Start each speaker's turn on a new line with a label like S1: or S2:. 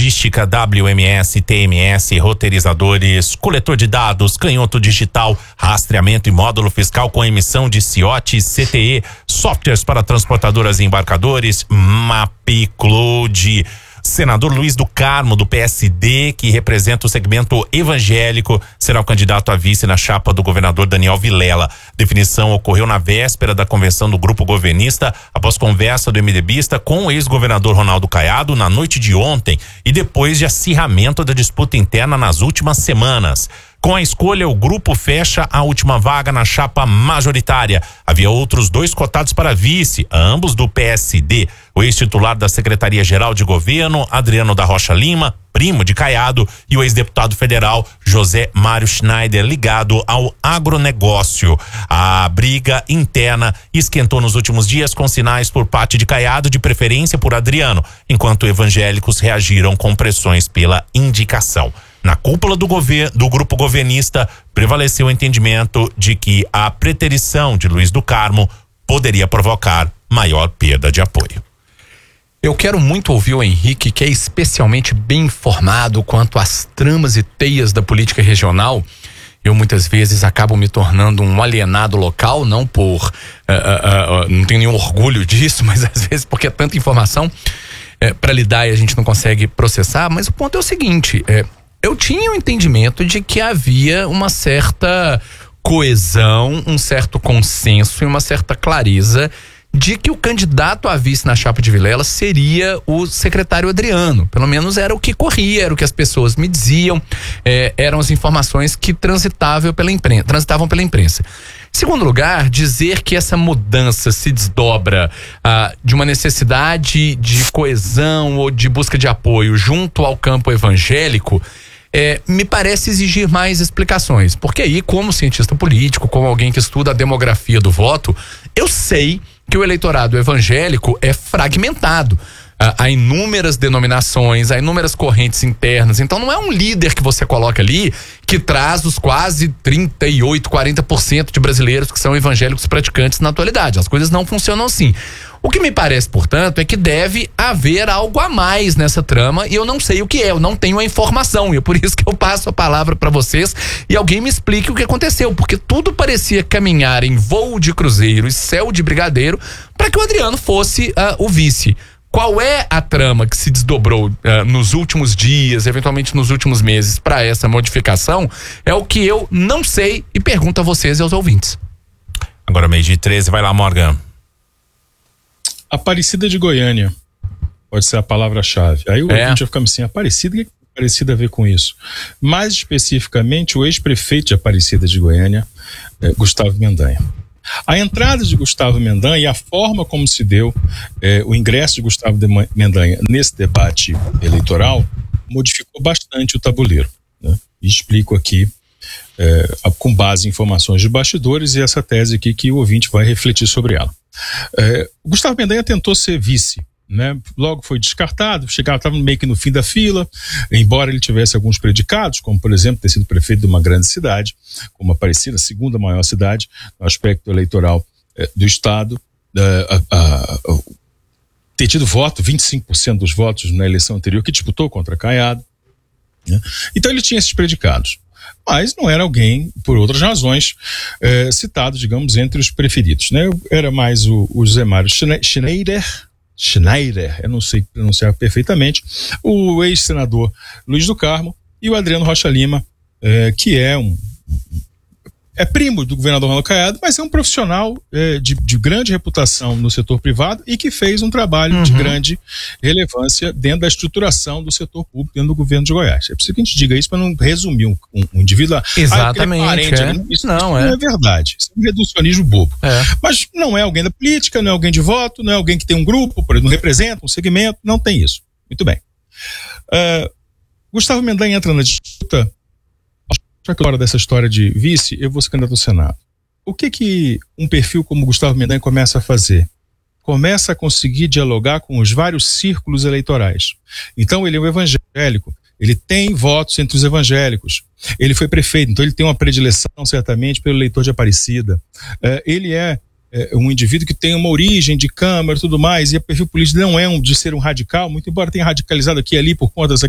S1: logística, WMS, TMS, roteirizadores, coletor de dados, canhoto digital, rastreamento e módulo fiscal com emissão de CIOT, CTE, softwares para transportadoras e embarcadores, MapCloud. Senador Luiz do Carmo, do PSD, que representa o segmento evangélico, será o candidato a vice na chapa do governador Daniel Vilela. Definição ocorreu na véspera da convenção do grupo governista, após conversa do MDBista com o ex-governador Ronaldo Caiado na noite de ontem e depois de acirramento da disputa interna nas últimas semanas. Com a escolha, o grupo fecha a última vaga na chapa majoritária. Havia outros 2 cotados para vice, ambos do PSD. O ex-titular da Secretaria-Geral de Governo, Adriano da Rocha Lima, primo de Caiado, e o ex-deputado federal José Mário Schneider, ligado ao agronegócio. A briga interna esquentou nos últimos dias com sinais por parte de Caiado de preferência por Adriano, enquanto evangélicos reagiram com pressões pela indicação. Na cúpula do grupo governista, prevaleceu o entendimento de que a preterição de Luiz do Carmo poderia provocar maior perda de apoio.
S2: Eu quero muito ouvir o Henrique, que é especialmente bem informado quanto às tramas e teias da política regional. Eu muitas vezes acabo me tornando um alienado local, não por... não tenho nenhum orgulho disso, mas às vezes porque é tanta informação para lidar e a gente não consegue processar. Mas o ponto é o seguinte... Eu tinha o entendimento de que havia uma certa coesão, um certo consenso e uma certa clareza de que o candidato a vice na chapa de Vilela seria o secretário Adriano. Pelo menos era o que corria, era o que as pessoas me diziam, eram as informações que transitavam pela imprensa. Em segundo lugar, dizer que essa mudança se desdobra de uma necessidade de coesão ou de busca de apoio junto ao campo evangélico, me parece exigir mais explicações, porque aí, como cientista político, como alguém que estuda a demografia do voto, eu sei que o eleitorado evangélico é fragmentado. Há inúmeras denominações, há inúmeras correntes internas, então não é um líder que você coloca ali que traz os quase 38, 40% de brasileiros que são evangélicos praticantes na atualidade. As coisas não funcionam assim. O que me parece, portanto, é que deve haver algo a mais nessa trama e eu não sei o que é, eu não tenho a informação e é por isso que eu passo a palavra para vocês e alguém me explique o que aconteceu, porque tudo parecia caminhar em voo de cruzeiro e céu de brigadeiro para que o Adriano fosse o vice. Qual é a trama que se desdobrou nos últimos dias, eventualmente nos últimos meses, para essa modificação? É o que eu não sei e pergunto a vocês e aos ouvintes.
S1: Agora 12:13, vai lá, Morgan.
S3: Aparecida de Goiânia pode ser a palavra-chave. Aí o ouvinte vai ficar assim, Aparecida, o que tem Aparecida a ver com isso? Mais especificamente, o ex-prefeito de Aparecida de Goiânia, Gustavo Mendanha. A entrada de Gustavo Mendanha e a forma como se deu o ingresso de Gustavo Mendanha nesse debate eleitoral modificou bastante o tabuleiro, né? E explico aqui com base em informações de bastidores e essa tese aqui que o ouvinte vai refletir sobre ela. Gustavo Mendanha tentou ser vice, né? Logo foi descartado, estava meio que no fim da fila, embora ele tivesse alguns predicados, como por exemplo ter sido prefeito de uma grande cidade, como Aparecida, a segunda maior cidade no aspecto eleitoral do estado, ter tido voto, 25% dos votos na eleição anterior que disputou contra Caiado, né? Então ele tinha esses predicados, mas não era alguém, por outras razões, citado, digamos, entre os preferidos, né? Era mais o José Mário Schneider, eu não sei pronunciar perfeitamente, o ex-senador Luiz do Carmo e o Adriano Rocha Lima, que é primo do governador Ronaldo Caiado, mas é um profissional de grande reputação no setor privado e que fez um trabalho de grande relevância dentro da estruturação do setor público dentro do governo de Goiás. É preciso que a gente diga isso para não resumir um indivíduo lá.
S2: Exatamente.
S3: Isso não é verdade. Isso é um reducionismo bobo. Mas não é alguém da política, não é alguém de voto, não é alguém que tem um grupo, por exemplo, não representa um segmento, não tem isso. Muito bem. Gustavo Mendanha entra na disputa. Já que hora dessa história de vice, eu vou ser candidato ao Senado. O que um perfil como Gustavo Mendanha começa a fazer? Começa a conseguir dialogar com os vários círculos eleitorais. Então ele é um evangélico, ele tem votos entre os evangélicos, ele foi prefeito, então ele tem uma predileção certamente pelo eleitor de Aparecida. Ele é um indivíduo que tem uma origem de Câmara e tudo mais, e o perfil político não é de ser um radical, muito embora tenha radicalizado aqui e ali por conta dessa